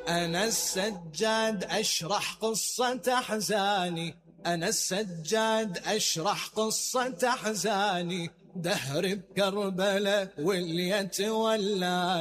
أنا السجاد أشرح قصة أحزاني، أنا السجاد أشرح قصة أحزاني، دهر بكربلة واللي يتولاني.